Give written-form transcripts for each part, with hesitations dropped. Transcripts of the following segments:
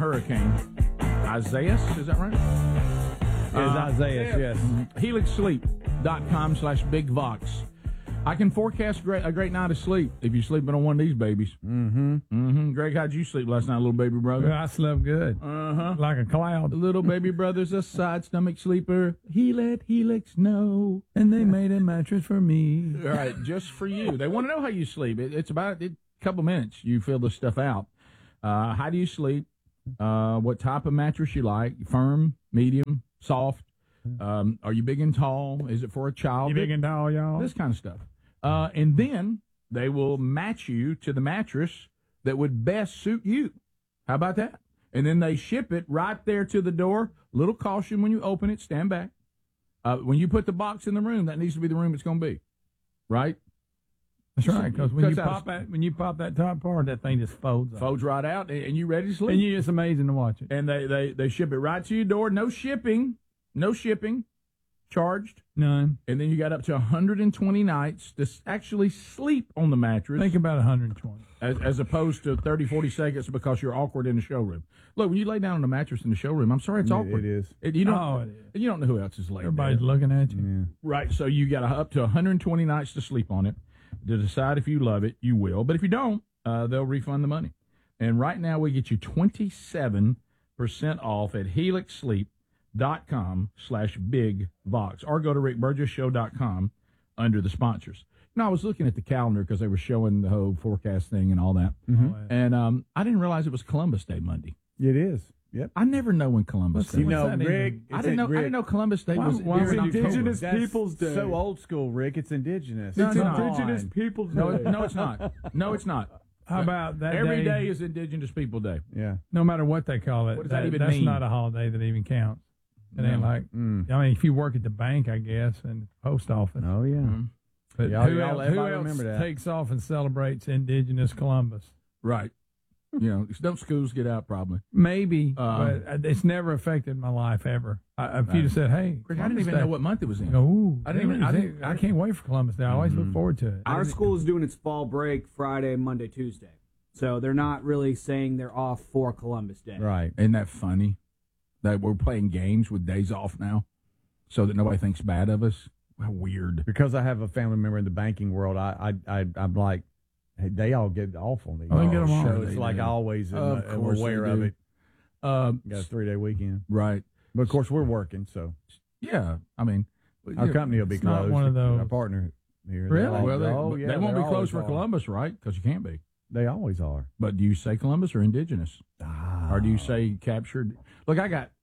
hurricane. Isaiah, is that right? It's Isaiah, yes. HelixSleep.com/BigVox. I can forecast a great night of sleep if you're sleeping on one of these babies. Greg, how'd you sleep last night, little baby brother? I slept good. Like a cloud. Little baby brother's a side stomach sleeper. He let Helix know. And they made a mattress for me. All right, just for you. They want to know how you sleep. It's about a couple minutes. You fill this stuff out. How do you sleep? What type of mattress you like? Firm, medium, soft? Are you big and tall? Is it for a child? You big and tall, y'all? This kind of stuff. And then they will match you to the mattress that would best suit you. How about that? And then they ship it right there to the door. Little caution when you open it. Stand back. When you put the box in the room, that needs to be the room it's going to be. Right? That's right, because when you pop that top part, that thing just folds right out, and you're ready to sleep. And it's amazing to watch it. And they ship it right to your door. No shipping charged. None. And then you got up to 120 nights to actually sleep on the mattress. Think about 120. As opposed to 30, 40 seconds because you're awkward in the showroom. Look, when you lay down on a mattress in the showroom, I'm sorry, it's awkward. It is. You don't know who else is laying Everybody's looking at you. Yeah. Right, so you got up to 120 nights to sleep on it. To decide if you love it, you will. But if you don't, they'll refund the money. And right now we get you 27% off at HelixSleep.com/BigVox. Or go to RickBurgessShow.com under the sponsors. Now, I was looking at the calendar because they were showing the whole forecast thing and all that. And I didn't realize it was Columbus Day Monday. It is. Yep. I never know when Columbus Day. Rick. I didn't know Columbus Day was Indigenous October. Peoples Day. So old school, Rick. It's indigenous. It's Indigenous Peoples Day. No, it's not. No, it's not. How about that? Every day is Indigenous People Day. Yeah. No matter what they call it. What does that even that's mean? Not a holiday that even counts. It ain't like. I mean, if you work at the bank, I guess, and the post office. Oh yeah. But who else takes off and celebrates Indigenous Columbus? Right. Don't schools get out probably? Maybe, but it's never affected my life ever. If you'd have said, "Hey, Rick, I didn't even know what month it was in." I can't wait for Columbus Day. I always look forward to it. Our school is doing its fall break Friday, Monday, Tuesday, so they're not really saying they're off for Columbus Day. Right? Isn't that funny? That we're playing games with days off now, so that nobody thinks bad of us. How weird! Because I have a family member in the banking world, I'm like. Hey, they all get off on these. They get them all. So it's like I always am aware of it. Got a 3-day weekend. Right. But, of course, we're working, so. Yeah. I mean. Our company will be closed. Not one of those. Our partner here. Really? They won't be closed for Columbus, right? Because you can't be. They always are. But do you say Columbus or Indigenous? Or do you say captured? Look, I got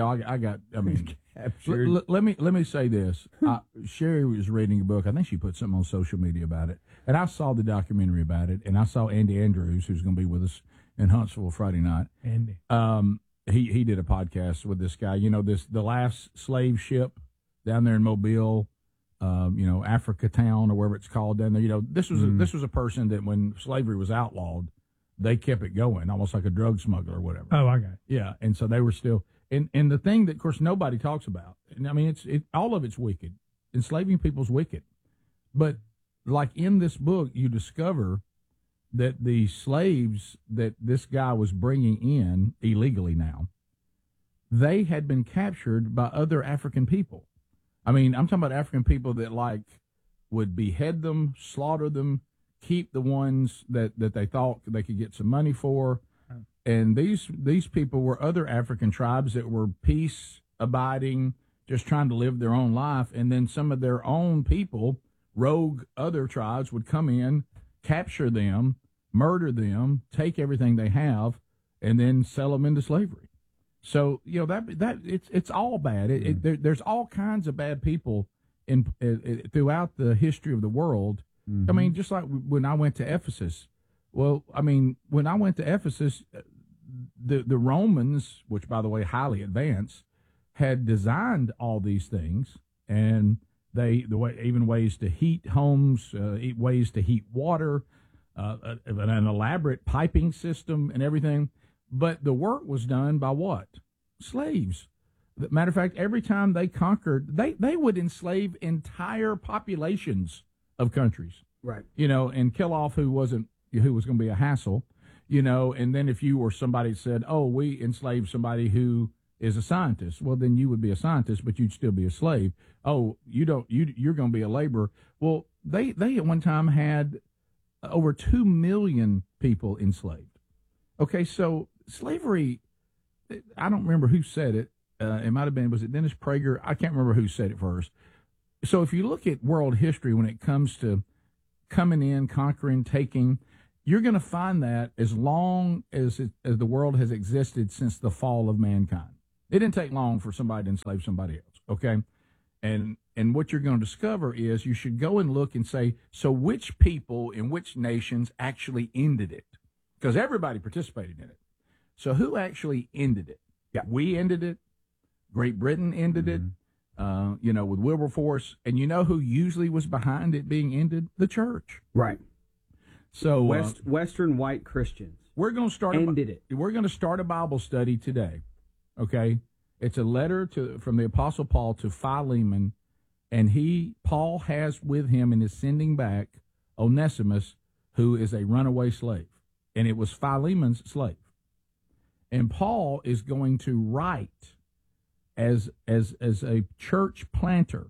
captured. Let me say this. Sherry was reading a book. I think she put something on social media about it. And I saw the documentary about it. And I saw Andy Andrews, who's going to be with us in Huntsville Friday night. Andy. He did a podcast with this guy. The last slave ship down there in Mobile, Africa Town or wherever it's called down there. This was a person that when slavery was outlawed, they kept it going, almost like a drug smuggler or whatever. Oh, I got it. Yeah, and so they were still and the thing that, of course, nobody talks about. And I mean, all of it's wicked. Enslaving people's wicked, but like in this book, you discover that the slaves that this guy was bringing in illegally now, they had been captured by other African people. I mean, I'm talking about African people that would behead them, slaughter them, keep the ones that they thought they could get some money for. And these people were other African tribes that were peace-abiding, just trying to live their own life. And then some of their own people, rogue other tribes, would come in, capture them, murder them, take everything they have, and then sell them into slavery. So it's all bad. There's all kinds of bad people throughout the history of the world. Mm-hmm. I mean, just like when I went to Ephesus. Well, I mean, when I went to Ephesus, the Romans, which by the way highly advanced, had designed all these things, and even ways to heat homes, ways to heat water, an elaborate piping system and everything. But the work was done by what? Slaves. Matter of fact, every time they conquered, they would enslave entire populations of countries. Right. And kill off who was going to be a hassle. And then if you were somebody that said, oh, we enslaved somebody who is a scientist, well, then you would be a scientist, but you'd still be a slave. Oh, you're going to be a laborer. Well, they at one time had over 2 million people enslaved. Okay, so slavery, I don't remember who said it. It might have been, was it Dennis Prager? I can't remember who said it first. So if you look at world history when it comes to coming in, conquering, taking, you're going to find that as long as the world has existed since the fall of mankind. It didn't take long for somebody to enslave somebody else, okay? And what you're going to discover is you should go and look and say, so which people in which nations actually ended it? Because everybody participated in it. So who actually ended it? Yeah. We ended it. Great Britain ended it, with Wilberforce. And you know who usually was behind it being ended? The church. Right. So Western white Christians. We're going to start. We're going to start a Bible study today. Okay, it's a letter from the Apostle Paul to Philemon, and Paul has with him and is sending back Onesimus, who is a runaway slave, and it was Philemon's slave. And Paul is going to write as a church planter,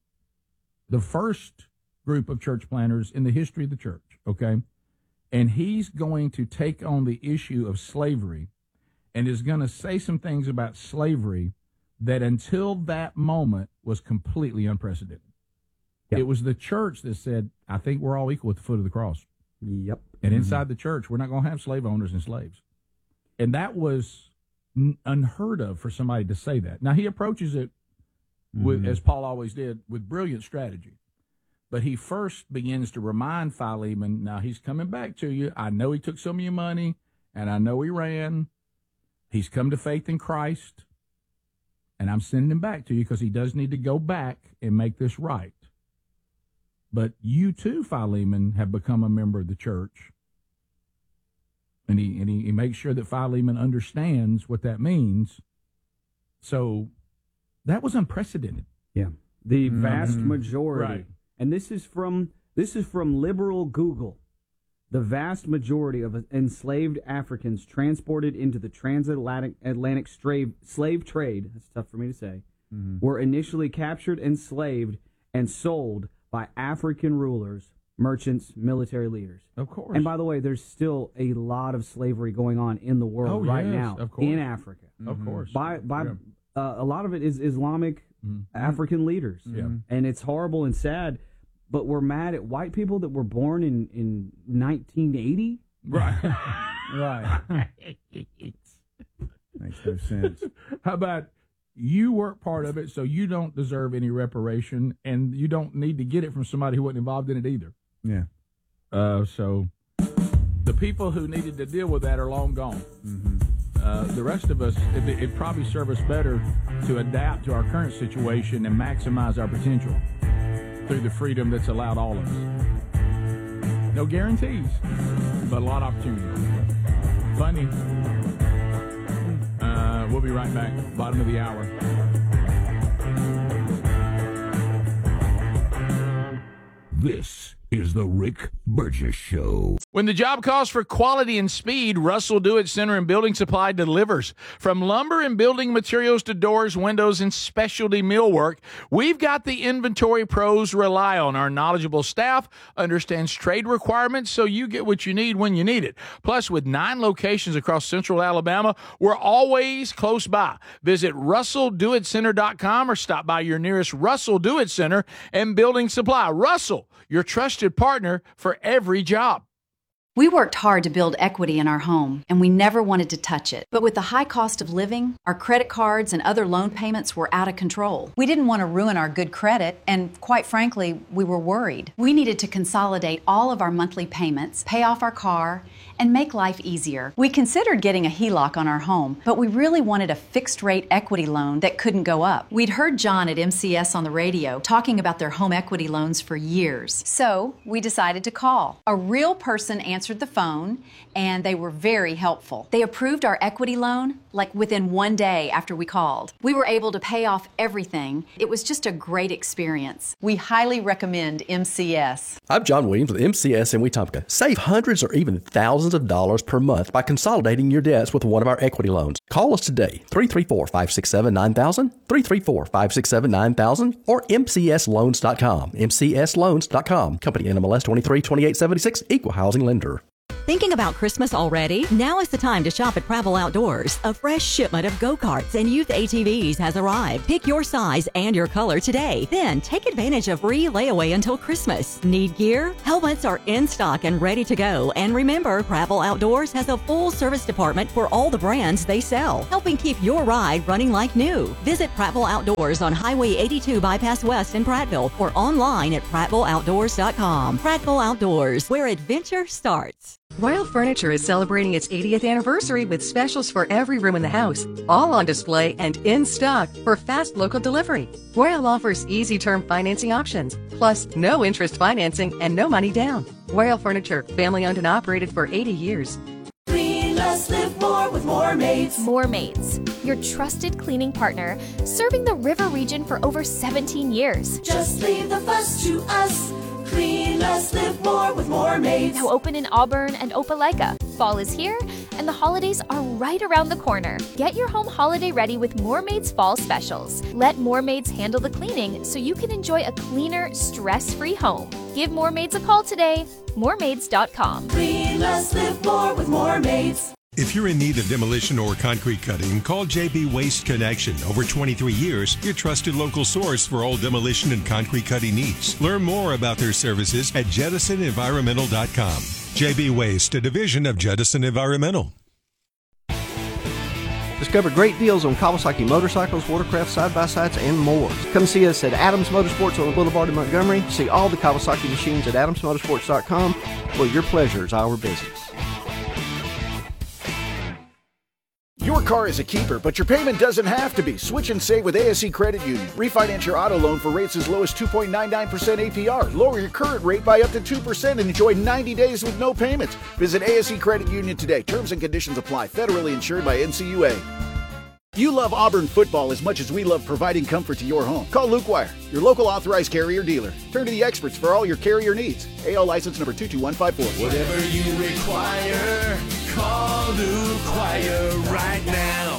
the first group of church planters in the history of the church. Okay. And he's going to take on the issue of slavery and is going to say some things about slavery that until that moment was completely unprecedented. Yep. It was the church that said, I think we're all equal at the foot of the cross. Yep. And inside the church, we're not going to have slave owners and slaves. And that was unheard of for somebody to say that. Now, he approaches it, with, as Paul always did, with brilliant strategy. But he first begins to remind Philemon, now he's coming back to you. I know he took some of your money, and I know he ran. He's come to faith in Christ, and I'm sending him back to you because he does need to go back and make this right. But you too, Philemon, have become a member of the church. And he makes sure that Philemon understands what that means. So that was unprecedented. Yeah. The vast majority. Right. And this is from liberal Google. The vast majority of enslaved Africans transported into the transatlantic slave trade, that's tough for me to say, were initially captured, enslaved, and sold by African rulers, merchants, military leaders. Of course. And by the way, there's still a lot of slavery going on in the world now, of course. in Africa. Of course. A lot of it is Islamic African leaders. Yeah. And it's horrible and sad, but we're mad at white people that were born in 1980. Right. Right. Makes no sense. How about you weren't part of it, so you don't deserve any reparation, and you don't need to get it from somebody who wasn't involved in it either. Yeah. So the people who needed to deal with that are long gone. The rest of us, it'd probably serve us better to adapt to our current situation and maximize our potential through the freedom that's allowed all of us. No guarantees, but a lot of opportunities. Funny. We'll be right back. Bottom of the hour. This is the Rick Burgess Show. When the job calls for quality and speed, Russell Do-It Center and Building Supply delivers. From lumber and building materials to doors, windows, and specialty millwork, we've got the inventory pros rely on. Our knowledgeable staff understands trade requirements so you get what you need when you need it. Plus, with 9 locations across central Alabama, we're always close by. Visit RussellDoItCenter.com or stop by your nearest Russell Do-It Center and Building Supply. Russell, your trusted partner for every job. We worked hard to build equity in our home, and we never wanted to touch it. But with the high cost of living, our credit cards and other loan payments were out of control. We didn't want to ruin our good credit, and quite frankly, we were worried. We needed to consolidate all of our monthly payments, pay off our car, and make life easier. We considered getting a HELOC on our home, but we really wanted a fixed-rate equity loan that couldn't go up. We'd heard John at MCS on the radio talking about their home equity loans for years. So we decided to call. A real person answered answered the phone, and they were very helpful. They approved our equity loan like within 1 day after we called. We were able to pay off everything. It was just a great experience. We highly recommend MCS. I'm John Williams with MCS in Wetumpka. Save hundreds or even thousands of dollars per month by consolidating your debts with one of our equity loans. Call us today, 334-567-9000, 334-567-9000, or mcsloans.com, mcsloans.com. Company NMLS 232876, Equal Housing Lender. Thinking about Christmas already? Now is the time to shop at Pravel Outdoors. A fresh shipment of go-karts and youth ATVs has arrived. Pick your size and your color today. Then take advantage of free layaway until Christmas. Need gear? Helmets are in stock and ready to go. And remember, Pravel Outdoors has a full service department for all the brands they sell, helping keep your ride running like new. Visit Pravel Outdoors on Highway 82 Bypass West in Prattville or online at prattvilleoutdoors.com. Prattville Outdoors, where adventure starts. Royal Furniture is celebrating its 80th anniversary with specials for every room in the house, all on display and in stock for fast local delivery. Royal offers easy term financing options, plus no interest financing and no money down. Royal Furniture, family owned and operated for 80 years. Clean less, live more with More Maids. More Maids, your trusted cleaning partner, serving the river region for over 17 years. Just leave the fuss to us. Clean less, live more with More Maids. Now open in Auburn and Opelika. Fall is here, and the holidays are right around the corner. Get your home holiday ready with More Maids Fall Specials. Let More Maids handle the cleaning so you can enjoy a cleaner, stress-free home. Give More Maids a call today. MoreMaids.com. Clean less, live more with More Maids. If you're in need of demolition or concrete cutting, call JB Waste Connection. Over 23 years, your trusted local source for all demolition and concrete cutting needs. Learn more about their services at JettisonEnvironmental.com. JB Waste, a division of Jettison Environmental. Discover great deals on Kawasaki motorcycles, watercraft, side-by-sides, and more. Come see us at Adams Motorsports on the Boulevard in Montgomery. See all the Kawasaki machines at AdamsMotorsports.com, where your pleasure is our business. Your car is a keeper, but your payment doesn't have to be. Switch and save with ASE Credit Union. Refinance your auto loan for rates as low as 2.99% APR. Lower your current rate by up to 2% and enjoy 90 days with no payments. Visit ASE Credit Union today. Terms and conditions apply. Federally insured by NCUA. You love Auburn football as much as we love providing comfort to your home. Call Luke Wire, your local authorized carrier dealer. Turn to the experts for all your carrier needs. AL license number 22154. Whatever you require, call Luke Wire right now.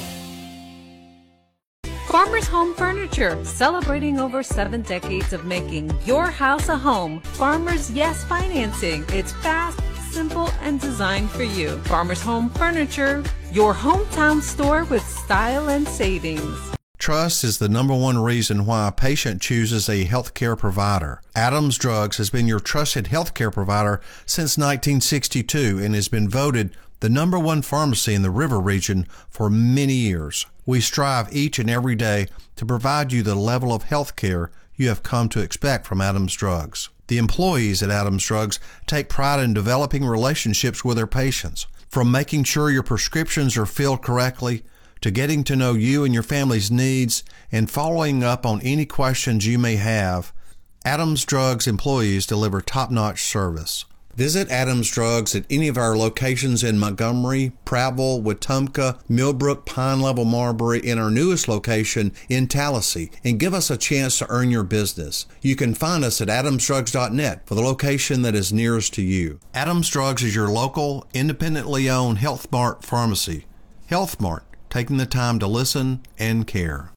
Farmers Home Furniture, celebrating over 7 decades of making your house a home. Farmers Yes Financing. It's fast, simple, and designed for you. Farmers Home Furniture, your hometown store with style and savings. Trust is the number one reason why a patient chooses a healthcare provider. Adams Drugs has been your trusted healthcare provider since 1962 and has been voted the number one pharmacy in the River region for many years. We strive each and every day to provide you the level of health care you have come to expect from Adams Drugs. The employees at Adams Drugs take pride in developing relationships with their patients. From making sure your prescriptions are filled correctly, to getting to know you and your family's needs, and following up on any questions you may have, Adams Drugs employees deliver top-notch service. Visit Adams Drugs at any of our locations in Montgomery, Prattville, Wetumpka, Millbrook, Pine Level, Marbury, and our newest location in Tallahassee, and give us a chance to earn your business. You can find us at adamsdrugs.net for the location that is nearest to you. Adams Drugs is your local, independently owned Health Mart pharmacy. Health Mart, taking the time to listen and care.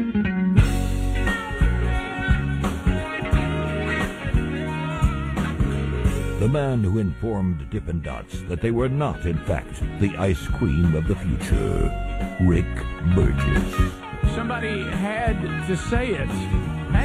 The man who informed Dippin' Dots that they were not, in fact, the ice cream of the future, Rick Burgess. Somebody had to say it.